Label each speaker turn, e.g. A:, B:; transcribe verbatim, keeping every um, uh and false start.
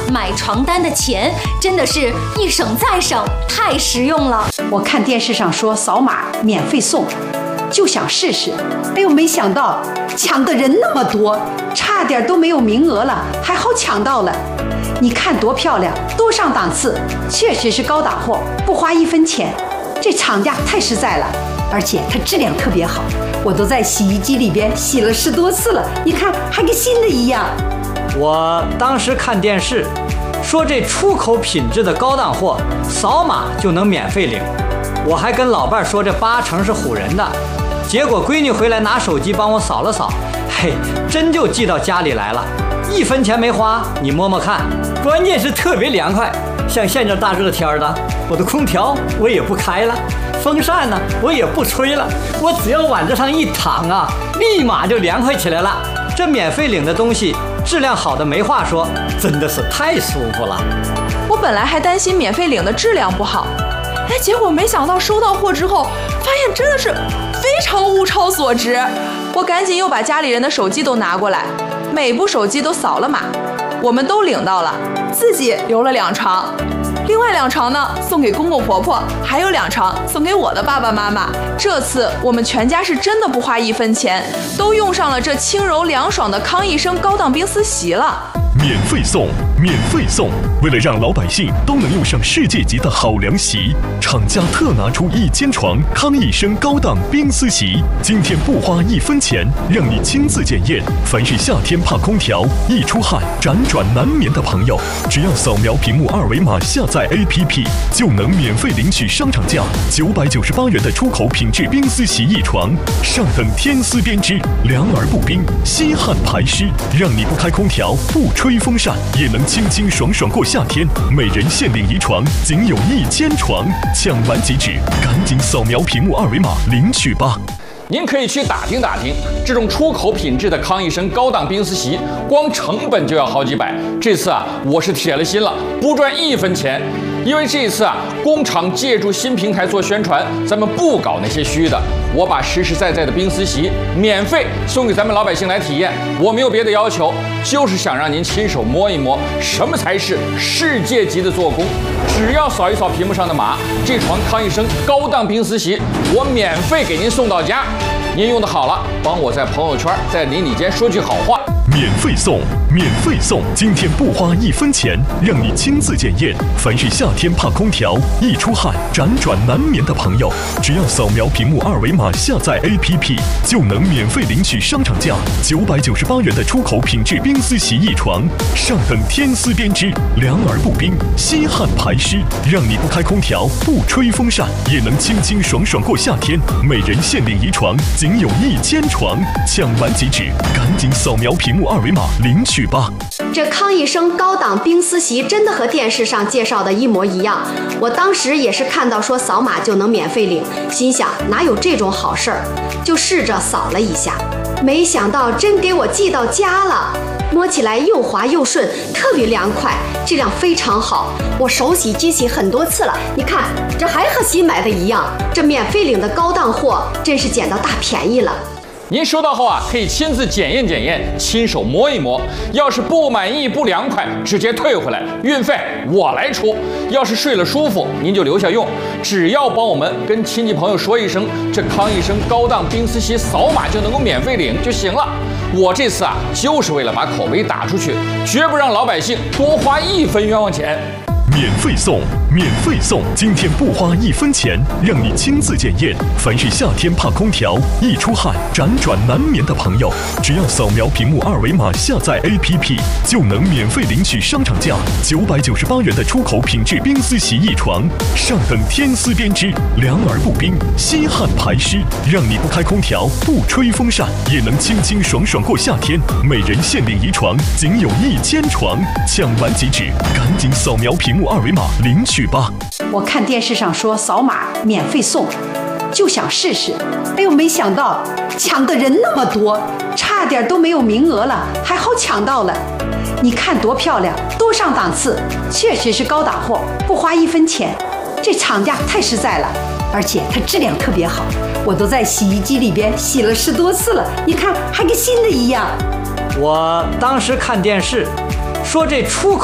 A: 买床单的钱真的是一省再省，太实用了。
B: 我看电视上说扫码免费送，就想试试，哎呦，没想到抢的人那么多，差点都没有名额了，还好抢到了。你看多漂亮，多上档次，确实是高档货，不花一分钱。这厂家太实在了，而且它质量特别好，我都在洗衣机里边洗了十多次了，你看还跟新的一样。
C: 我当时看电视说这出口品质的高档货，扫码就能免费领。我还跟老伴说这八成是唬人的，结果闺女回来拿手机帮我扫了扫，嘿，真就寄到家里来了，一分钱没花，你摸摸看。关键是特别凉快，像现在大热天的，我的空调我也不开了，风扇呢我也不吹了，我只要往这上一躺啊，立马就凉快起来了。这免费领的东西质量好的没话说，真的是太舒服了。
D: 我本来还担心免费领的质量不好，哎，结果没想到收到货之后，发现真的是非常物超所值。我赶紧又把家里人的手机都拿过来，每部手机都扫了码，我们都领到了，自己留了两床，另外两床呢送给公公婆婆，还有两床送给我的爸爸妈妈。这次我们全家是真的不花一分钱，都用上了这轻柔凉爽的康益生高档冰丝席了。
E: 免费送，免费送！为了让老百姓都能用上世界级的好凉席，厂家特拿出一千床康益生高档冰丝席，今天不花一分钱，让你亲自检验。凡是夏天怕空调、易出汗、辗转难眠的朋友，只要扫描屏幕二维码下载 A P P， 就能免费领取商场价九百九十八元的出口品质冰丝席一床，上等天丝编织，凉而不冰，吸汗排湿，让你不开空调、不吹风扇也能清清爽爽过夏天。每人限领一床，仅有一千床，抢完即止，赶紧扫描屏幕二维码领取吧。
F: 您可以去打听打听，这种出口品质的康益生高档冰丝席，光成本就要好几百。这次啊，我是铁了心了，不赚一分钱。因为这一次啊，工厂借助新平台做宣传，咱们不搞那些虚的，我把实实在在的冰丝席免费送给咱们老百姓来体验。我没有别的要求，就是想让您亲手摸一摸，什么才是世界级的做工。只要扫一扫屏幕上的码，这床康益生高档冰丝席，我免费给您送到家。您用的好了，帮我在朋友圈、在邻里间说句好话。
E: 免费送，免费送！今天不花一分钱，让你亲自检验。凡是夏天怕空调、易出汗、辗转难眠的朋友，只要扫描屏幕二维码下载 A P P， 就能免费领取商场价九百九十八元的出口品质冰丝席一床，上等天丝编织，凉而不冰，吸汗排湿，让你不开空调、不吹风扇也能清清爽爽过夏天。每人限领一床，仅有一千床，抢完即止，赶紧扫描屏幕二维码领取吧。
G: 这康益生高档冰丝席真的和电视上介绍的一模一样，我当时也是看到说扫码就能免费领，心想哪有这种好事儿，就试着扫了一下，没想到真给我寄到家了。摸起来又滑又顺，特别凉快，质量非常好。我手洗机洗很多次了，你看这还和新买的一样。这免费领的高档货真是捡到大便宜了。
F: 您收到后啊，可以亲自检验检验，亲手摸一摸。要是不满意、不凉快，直接退回来，运费我来出。要是睡了舒服，您就留下用。只要帮我们跟亲戚朋友说一声，这康益生高档冰丝席扫码就能够免费领就行了。我这次啊，就是为了把口碑打出去，绝不让老百姓多花一分冤枉钱。
E: 免费送，免费送！今天不花一分钱，让你亲自检验。凡是夏天怕空调、易出汗、辗转难眠的朋友，只要扫描屏幕二维码下载 A P P， 就能免费领取商场价九百九十八元的出口品质冰丝席一床，上等天丝编织，凉而不冰，吸汗排湿，让你不开空调、不吹风扇也能清清爽爽过夏天。每人限领一床，仅有一千床，抢完即止，赶紧扫描屏幕二维码领取吧。
B: 我看电视上说扫码免费送，就想试试，哎呦，没想到抢的人那么多，差点都没有名额了，还好抢到了。你看多漂亮，多上档次，确实是高档货，不花一分钱。这厂家太实在了，而且它质量特别好，我都在洗衣机里边洗了十多次了，你看还跟新的一样。
C: 我当时看电视说这出口